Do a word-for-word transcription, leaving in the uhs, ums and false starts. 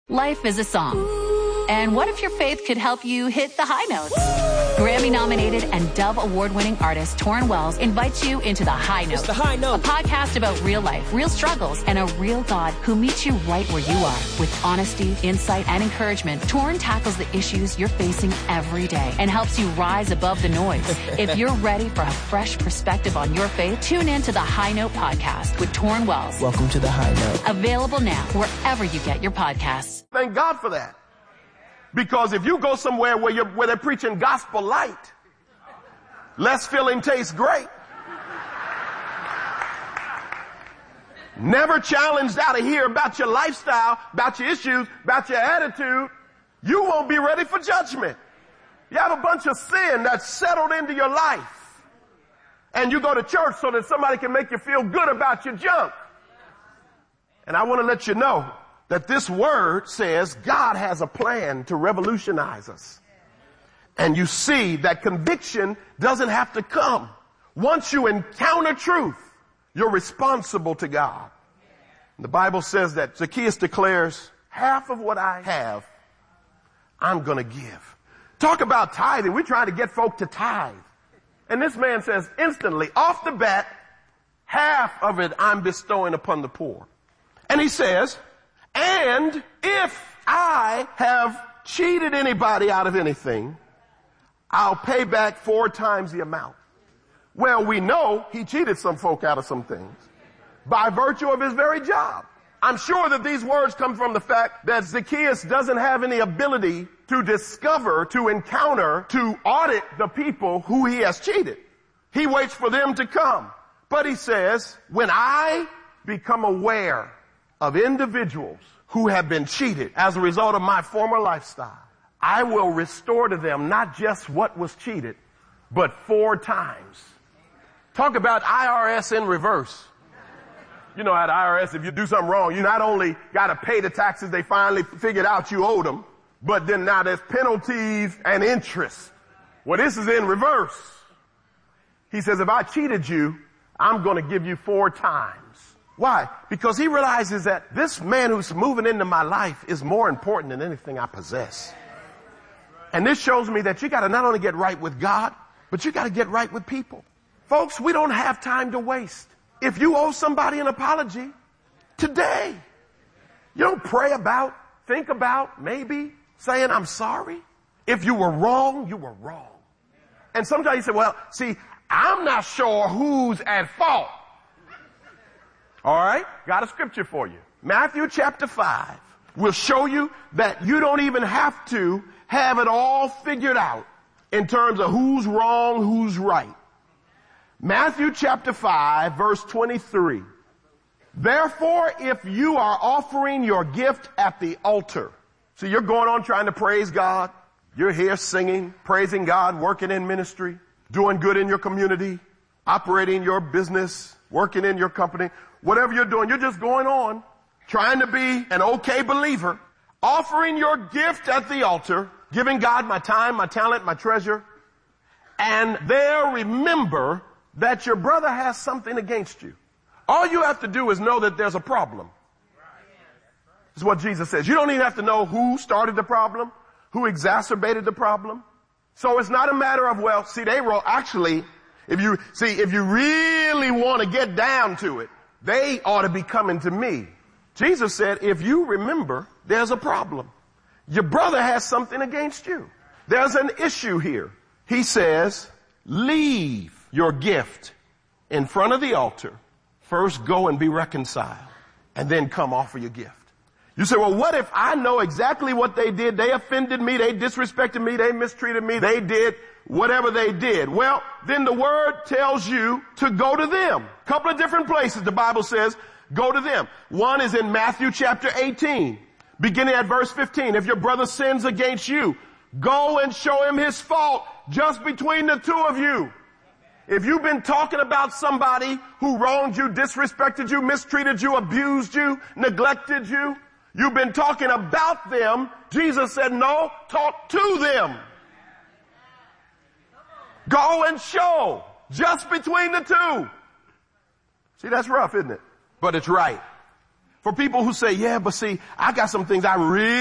Life is a song. And what if your faith could help you hit the high notes? Grammy-nominated and Dove Award-winning artist Torrin Wells invites you into The High Note. It's The High Note. A podcast about real life, real struggles, and a real God who meets you right where you are. With honesty, insight, and encouragement, Torrin tackles the issues you're facing every day and helps you rise above the noise. If you're ready for a fresh perspective on your faith, tune in to The High Note podcast with Torrin Wells. Welcome to The High Note. Available now wherever you get your podcasts. Thank God for that. Because if you go somewhere where you're, where they're preaching gospel light, less filling tastes great. Never challenged out of here about your lifestyle, about your issues, about your attitude, you won't be ready for judgment. You have a bunch of sin that's settled into your life. And you go to church so that somebody can make you feel good about your junk. And I want to let you know that this word says God has a plan to revolutionize us. And you see that conviction doesn't have to come. Once you encounter truth, you're responsible to God. The Bible says that Zacchaeus declares, half of what I have, I'm going to give. Talk about tithing. We're trying to get folk to tithe. And this man says instantly, off the bat, half of it I'm bestowing upon the poor. And he says, and if I have cheated anybody out of anything, I'll pay back four times the amount. Well, we know he cheated some folk out of some things by virtue of his very job. I'm sure that these words come from the fact that Zacchaeus doesn't have any ability to discover, to encounter, to audit the people who he has cheated. He waits for them to come. But he says, when I become aware of individuals who have been cheated as a result of my former lifestyle, I will restore to them not just what was cheated, but four times. Talk about I R S in reverse. You know, at I R S, if you do something wrong, you not only got to pay the taxes they finally figured out you owed them, but then now there's penalties and interest. Well, this is in reverse. He says, if I cheated you, I'm going to give you four times. Why? Because he realizes that this man who's moving into my life is more important than anything I possess. And this shows me that you got to not only get right with God, but you got to get right with people. Folks, we don't have time to waste. If you owe somebody an apology, today, you don't pray about, think about, maybe saying, I'm sorry. If you were wrong, you were wrong. And sometimes you say, well, see, I'm not sure who's at fault. All right, got a scripture for you. Matthew chapter five will show you that you don't even have to have it all figured out in terms of who's wrong, who's right. Matthew chapter five, verse twenty-three. Therefore, if you are offering your gift at the altar, so you're going on trying to praise God, you're here singing, praising God, working in ministry, doing good in your community, operating your business, working in your company, whatever you're doing, you're just going on, trying to be an okay believer, offering your gift at the altar, giving God my time, my talent, my treasure, and there remember that your brother has something against you. All you have to do is know that there's a problem. This is what Jesus says. You don't even have to know who started the problem, who exacerbated the problem. So it's not a matter of, well, see, they were actually, if you, see, if you really want to get down to it, they ought to be coming to me. Jesus said, if you remember, there's a problem. Your brother has something against you. There's an issue here. He says, leave your gift in front of the altar. First go and be reconciled, and then come offer your gift. You say, well, what if I know exactly what they did? They offended me. They disrespected me. They mistreated me. They did whatever they did. Well, then the word tells you to go to them. A couple of different places the Bible says, go to them. One is in Matthew chapter eighteen, beginning at verse fifteen. If your brother sins against you, go and show him his fault just between the two of you. If you've been talking about somebody who wronged you, disrespected you, mistreated you, abused you, neglected you, you've been talking about them. Jesus said, no, talk to them. Go and show just between the two. See, that's rough, isn't it? But it's right. For people who say, yeah, but see, I got some things I really